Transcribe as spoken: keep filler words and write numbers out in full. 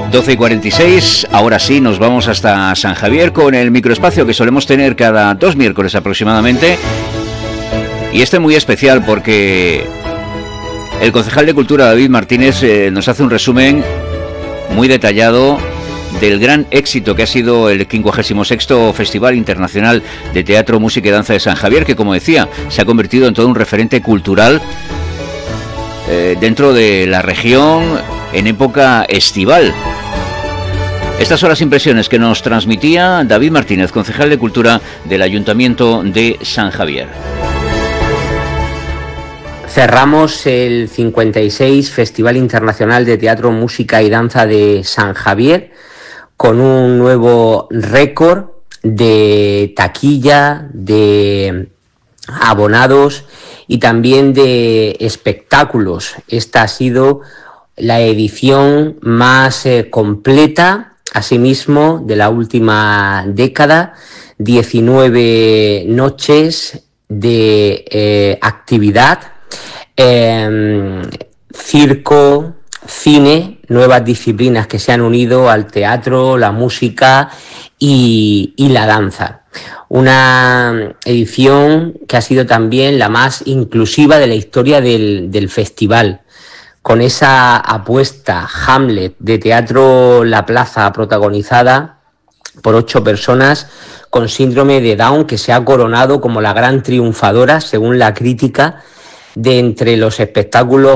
doce y cuarenta y seis, ahora sí nos vamos hasta San Javier con el microespacio que solemos tener cada dos miércoles aproximadamente. Y este muy especial porque el concejal de Cultura David Martínez eh, nos hace un resumen muy detallado del gran éxito que ha sido el quincuagésimo sexto Festival Internacional de Teatro, Música y Danza de San Javier, que, como decía, se ha convertido en todo un referente cultural eh, dentro de la región en época estival. Estas son las impresiones que nos transmitía David Martínez, concejal de Cultura del Ayuntamiento de San Javier. Cerramos el cincuenta y seis Festival Internacional de Teatro, Música y Danza de San Javier con un nuevo récord de taquilla, de abonados y también de espectáculos. Esta ha sido la edición más eh, completa, asimismo, de la última década. diecinueve noches de eh, actividad, eh, circo, cine, nuevas disciplinas que se han unido al teatro, la música y, y la danza. Una edición que ha sido también la más inclusiva de la historia del, del festival, con esa apuesta Hamlet de Teatro La Plaza protagonizada por ocho personas con síndrome de Down, que se ha coronado como la gran triunfadora, según la crítica, de entre los espectáculos